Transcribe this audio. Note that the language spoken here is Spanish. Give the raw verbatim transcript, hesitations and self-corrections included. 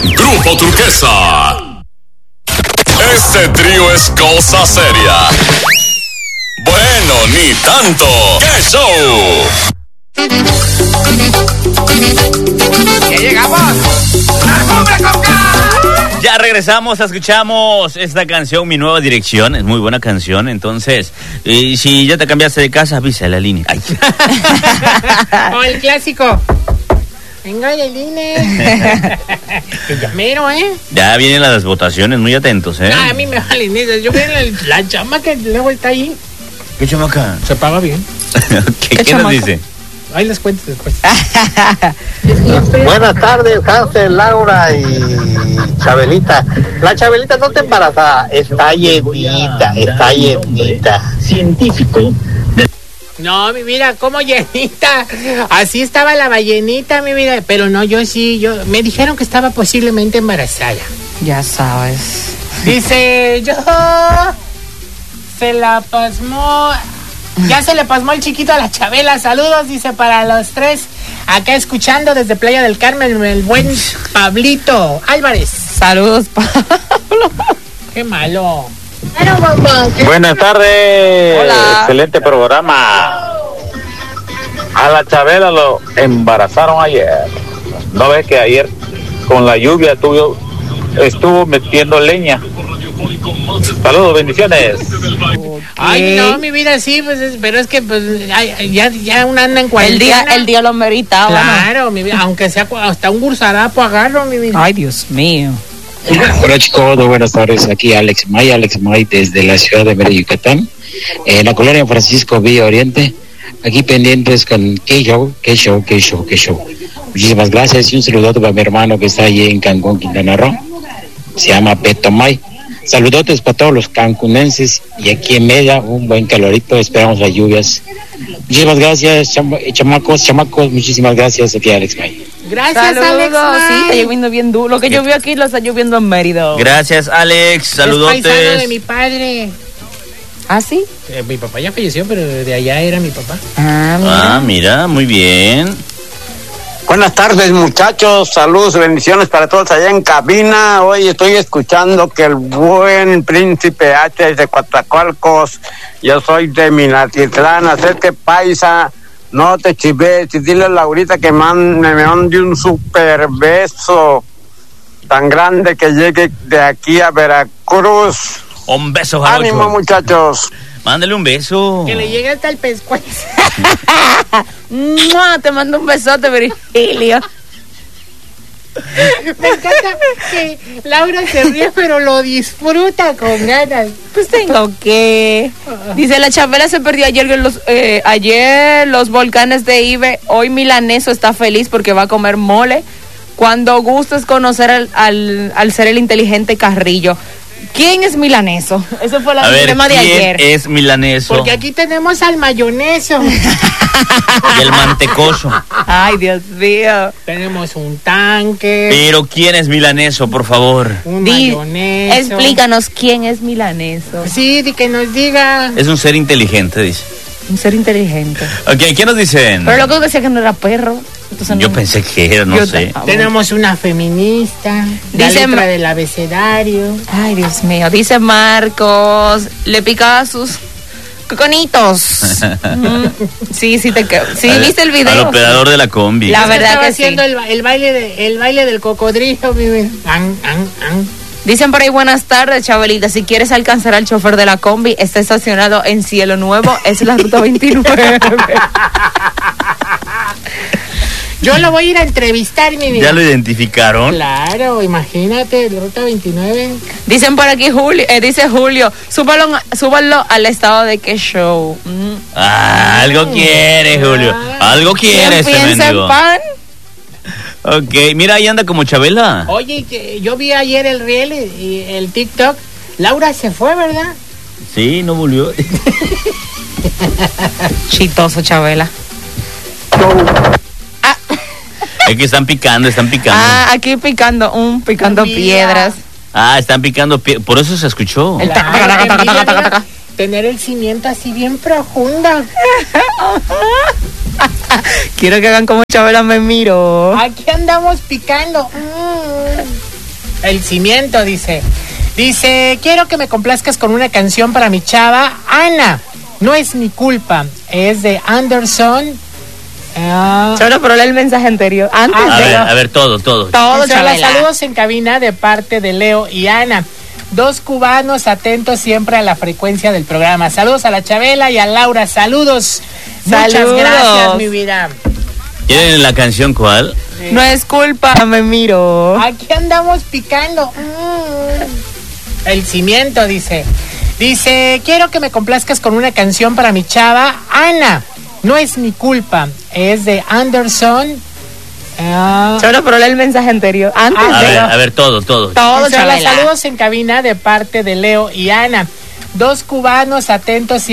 Grupo Turquesa. Este trío es cosa seria. Bueno, ni tanto. ¡Qué show! ¡Ya llegamos! ¡La cumbre con K! Ya regresamos, escuchamos esta canción, Mi Nueva Dirección. Es muy buena canción, entonces, eh, si ya te cambiaste de casa, avisa a la línea. Ay. O el clásico. Venga, la línea. Que llamero, ¿eh? Ya vienen las votaciones, muy atentos, ¿eh? Ah, a mí me valen esas. Yo veo la, la chama que luego está ahí. ¿Qué chamaca? Se paga bien. ¿Qué, ¿Qué nos dice? Ahí les cuento después. Buenas tardes, Hansel, Laura y Chabelita. La Chabelita no está embarazada, está llenita, está llenita. Científico. No, mi vida, como llenita. Así estaba la ballenita, mi vida. Pero no, yo sí, yo me dijeron que estaba posiblemente embarazada. Ya sabes. Dice, yo se la pasmó. Ya se le pasmó el chiquito a la Chabela. Saludos, dice, para los tres. Acá escuchando desde Playa del Carmen, el buen Pablito Álvarez. Saludos, Pablo. Qué malo. Buenas tardes. Hola. Excelente programa. A la Chabela lo embarazaron ayer. ¿No ves que ayer con la lluvia estuvo, estuvo metiendo leña? Saludos, bendiciones. Ay, no, mi vida, sí, pues, es, pero es que pues, ay, ya, ya una anda en El cuarentena. día, el día lo meritaba. Claro, mi vida, aunque sea hasta un gursarapo agarro, mi vida. Ay, Dios mío. Hola chicos, buenas tardes. Aquí Alex May, Alex May desde la ciudad de Mérida, Yucatán, en la colonia Francisco Villa Oriente. Aquí pendientes con qué show, qué show, qué show, qué show. Muchísimas gracias y un saludote para mi hermano que está allí en Cancún, Quintana Roo. Se llama Beto May. Saludotes para todos los cancunenses y aquí en Mérida un buen calorito, esperamos las lluvias. Muchísimas gracias, cham- chamacos, chamacos, muchísimas gracias. Aquí Alex May. Gracias, Saludos. Alex. Sí, está lloviendo bien duro. Lo que llovió aquí lo está lloviendo en Mérida. Gracias, Alex. Es paisano de Saludotes. mi padre. ¿Ah, sí? Eh, mi papá ya falleció, pero de allá era mi papá. Ah, mira. Ah, mira, muy bien. Buenas tardes, muchachos. Saludos y bendiciones para todos allá en cabina. Hoy estoy escuchando que el buen príncipe H es de Coatzacoalcos. Yo soy de Minatitlán. Hacerte paisa. No te chives. Y dile a Laurita que man, me mande un super beso tan grande que llegue de aquí a Veracruz. Un beso, jarocho. Ánimo, muchachos. Mándale un beso. Que le llegue hasta el pescuezo. ¡Mua! Te mando un besote, Virgilio. Me encanta que Laura se ríe, pero lo disfruta con ganas. Pues tengo que. Dice, la Chabela se perdió ayer en los, eh, ayer los volcanes de Ibe. Hoy Milaneso está feliz porque va a comer mole. Cuando gustes conocer al, al, al ser el inteligente Carrillo. ¿Quién es Milaneso? Eso fue A el ver, tema de ¿quién ayer. es Milaneso? Porque aquí tenemos al mayoneso. Y el mantecoso. Ay, Dios mío. Tenemos un tanque, Pero ¿quién es Milaneso, por favor? un Di- mayoneso. explícanos quién es Milaneso. Sí, di que nos diga. Es un ser inteligente, dice. Un ser inteligente. Ok, ¿qué nos dicen? Pero loco decía que no era perro. Entonces Yo no- pensé que era, no Yo sé. ta- Tenemos una feminista. La Dice letra Ma- del abecedario. Ay, Dios mío. Dice Marcos, le picaba sus coconitos. Mm, sí, sí te quedo. Sí, Al- viste el Al video. operador de la combi. La Es verdad estaba que sí. haciendo el, ba- el baile de, el baile del cocodrilo, mi vida. An, an, an. Dicen por ahí, buenas tardes, Chabelita. Si quieres alcanzar al chofer de la combi, está estacionado en Cielo Nuevo. Es la ruta veintinueve. Yo lo voy a ir a entrevistar, mi vida. ¿Ya lo identificaron? Claro, imagínate, la ruta veintinueve. Dicen por aquí, Julio, eh, dice Julio, súbalo, súbalo al estado de que show. Mm. Ah, algo quiere, Julio. Algo quiere ¿Quién ese piensa en mendigo. pan? Ok, mira, ahí anda como Chabela. Oye, que yo vi ayer el reel y el TikTok. Laura se fue, ¿verdad? Sí, no volvió. Chitoso, Chabela. Es que están picando, están picando. Ah, aquí picando, un picando Mira. piedras. Ah, están picando pie- Por eso se escuchó. El taca, taca, Claro, taca, que taca, mira, taca, mira, taca. tener el cimiento así bien profundo. Quiero que hagan como Chabela me miro. Aquí andamos picando. Mm. El cimiento, dice. Dice, quiero que me complazcas con una canción para mi chava, Ana. No es mi culpa. Es de Anderson. Uh, Cholo, pero lee el mensaje anterior. Antes Ah, A de... ver, a ver, todo, todo. Todo, Dice, hola, Chabela. saludos en cabina de parte de Leo y Ana. Dos cubanos atentos siempre a la frecuencia del programa. Saludos a la Chabela y a Laura. Saludos. Muchas Saludos. gracias, mi vida. ¿Quieren la canción cuál? No es culpa, me miro. Aquí andamos picando. Mm. El cimiento, dice. Dice, quiero que me complazcas con una canción para mi chava, Ana. No es mi culpa. Es de Anderson. Uh, Cholo, pero lee el mensaje anterior. Antes Ah, A de... ver, a ver, todo, todo. Todo, dice, hola, Chabela. saludos en cabina de parte de Leo y Ana. Dos cubanos atentos